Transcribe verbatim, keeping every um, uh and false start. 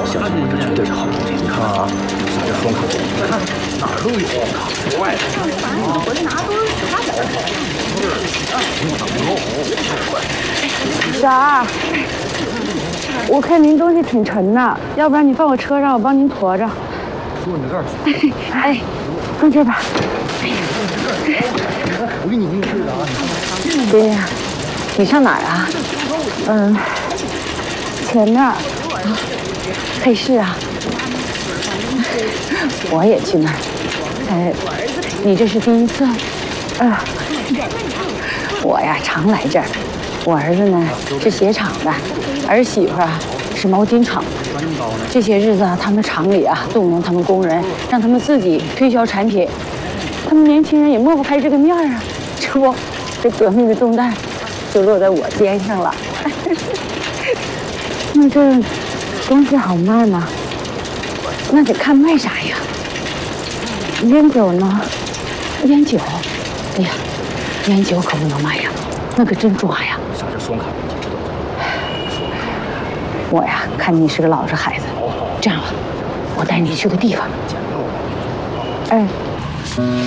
相信我，这绝对是好东西。你看啊，这双卡机，看哪儿都有，国外的。 我这拿都是十八本。 啥？我看您东西挺沉的，要不然你放我车上，我帮您驮着。 说你这儿。 哎，放这吧。 我给你定制的啊。 爹呀，你上哪儿啊？嗯，前面。啊，配饰啊。我也去那儿。哎，你这是第一次？啊。我呀，常来这儿。我儿子呢是鞋厂的，儿媳妇啊是毛巾厂的。这些日子啊，他们厂里啊动员他们工人，让他们自己推销产品。他们年轻人也抹不开这个面儿啊。这不，这革命的重担就落在我肩上了。那这东西好卖吗？那得看卖啥呀。烟酒呢？烟酒，哎呀，烟酒可不能卖呀，那可真抓呀。 啥叫双卡机，知道吗？ 我呀，看你是个老实孩子，这样吧，我带你去个地方。哎。